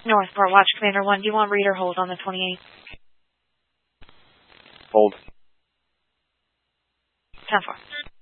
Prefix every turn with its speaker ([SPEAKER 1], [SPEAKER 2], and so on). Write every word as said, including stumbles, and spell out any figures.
[SPEAKER 1] Northport Watch Commander one, do you want read or hold on the twenty-eighth?
[SPEAKER 2] Hold.
[SPEAKER 1] ten four.